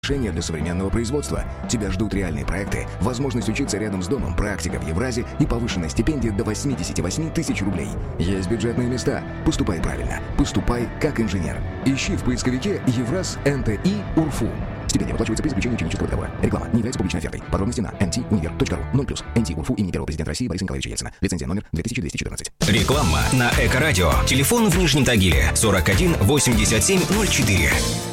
Решение для современного производства. Тебя ждут реальные проекты, возможность учиться рядом с домом, практика в Евразе и повышенная стипендия до 88 тысяч рублей. Есть бюджетные места. Поступай правильно. Поступай как инженер. Ищи в поисковике Евраз НТИ УРФУ. Стипендия выплачивается при заключении ученического договора. Реклама не является публичной офертой. Подробности на ntuniver.ru. 0+. НТИ УРФУ имени первого президента России Бориса Николаевича Ельцина. Лицензия номер 2214. Реклама на Эко-радио. Телефон в Нижнем Тагиле 41 87 04.